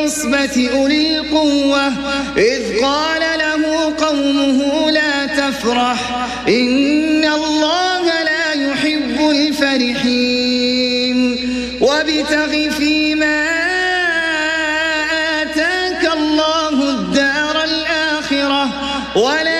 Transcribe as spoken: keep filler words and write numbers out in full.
العصبة أولي القوة إذ قال له قومه لا تفرح إن الله لا يحب الفرحين وابتغ فيما آتاك الله الدار الآخرة ولا